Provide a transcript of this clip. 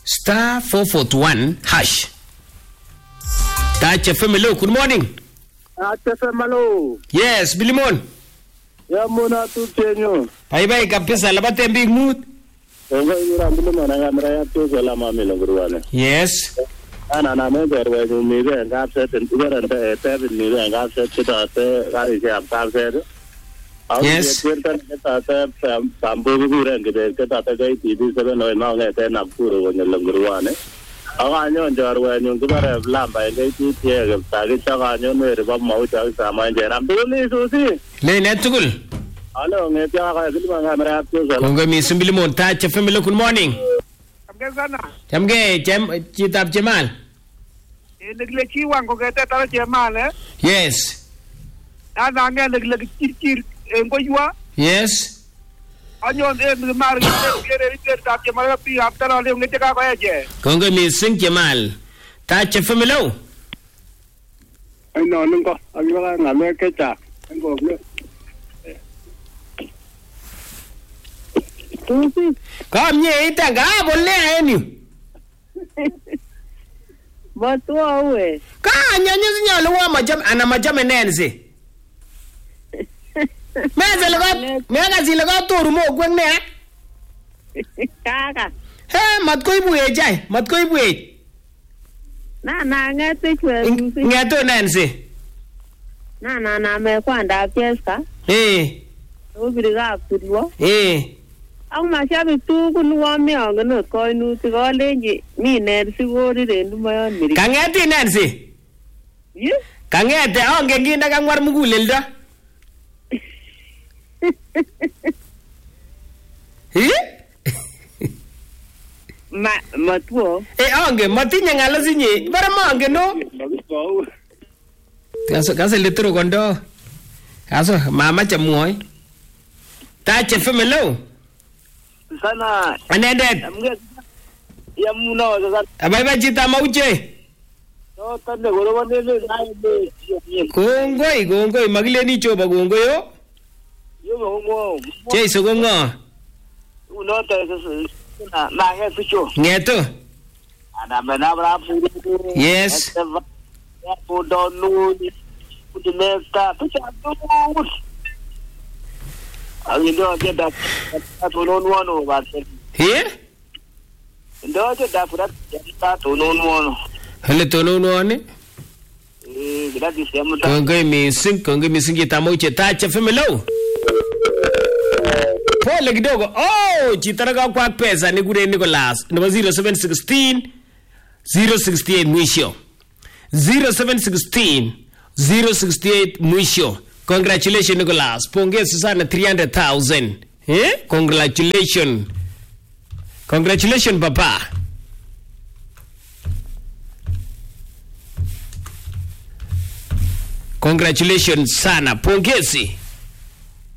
Star 441 hash. Touch FM, hello, good morning. Touch FM, hello. Yes, Bilimon. Ya muna tu chenyo. Bye kabisa, labate big mood. Ongo yura Bilimon anga mraya tu salama milongruane. Yes. Ana na me berwe ni mibe nga set ngora te mibe nga set kita te gari se apar se. Yes. Kita te sambu gure ngide kita te gai TV 7 no na ngete na puro milongruane. Aganyo njorwe nyungu bare lamba ngai ti tie ta ge taganyo ne re ba mau ta sama jeram bili susi. Le netukul. Hello, ngeti aga Bilimon nga mraya tu salama. Kongo mi Bilimon, Touch FM, hello, good morning. Jamge Chitab Jamal. Naglechi wango kete tara Jamal Yes. Ana nagleg chir ngoywa. Yes. Anyon mar kere ta Jamal pi after all ngete ka je. Kongo mi Jamal. Touch FM, hello. Ai no nungo agora ngame kecha. Ngo ne. Tusi. Kom nye itanga bolle eni. Batwa we. Ka nyanyo nyalo wa majam ana majam nense. Mega zilga toru mo gweng ne. Kaka. He mat ko ibu ejai, mat ko ibu ej. Na ngete kwe. Ngato nense. Na me kwanda pieska. Ubiriga kudwo. Ang masyabi tu kunwa mi ang no ko nu ti ko lenji mi ner siguri rendu mayon miri. Kangeti nense. Yes. Kangete onge nginda kangwar mugulelda. Matwo. Onge matinya ngalo sinye. Bara monge no. Kaso litro kondo. Kaso mama chamoy. Touch FM, hello. Sana. Anendet. Ya muno sasa. Abaiba chita mauche. No tande goroba ne ne. Gongoi magile ni choba gongoi yo. Yo ngo. Che so gongo. Uno ta sasa na nge picho. Ngeto. Ana mena bra pu. Yes. Ya pu donu ni. Udinesta tu. Ando je da tonon wono ba se. Here? Ndo je da pura ta tonon wono. Hele tonon wono. Gracias siamo ta. Kongo mi singi tamoche Touch FM, hello. Pole kidogo. Oh, chitaraga kwa pesa ni gure Nicholas. Number 0716 068 mwisho. 0716 068 mwisho. Congratulations, Nicholas. Pongezi sana 300,000. Congratulations. Congratulations, papa. Congratulations sana. Pongezi.